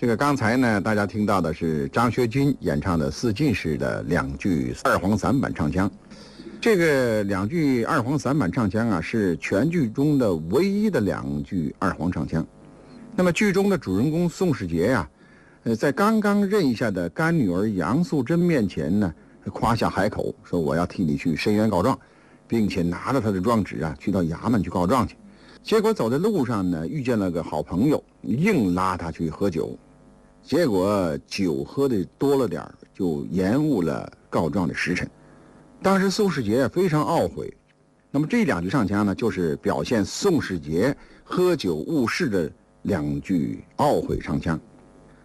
这个刚才呢，大家听到的是张学军演唱的四进士的2句二黄散板唱腔。这个2句二黄散板唱腔啊，是全剧中的唯一的2句二黄唱腔。那么剧中的主人公宋世杰呀，在刚刚认下的干女儿杨素贞面前呢，夸下海口，说我要替你去申冤告状，并且拿着他的状纸啊，去到衙门去告状去。结果走在路上呢，遇见了个好朋友，硬拉他去喝酒。结果酒喝的多了点，就延误了告状的时辰。当时宋世杰非常懊悔。那么这2句唱腔呢，就是表现宋世杰喝酒误事的2句懊悔唱腔。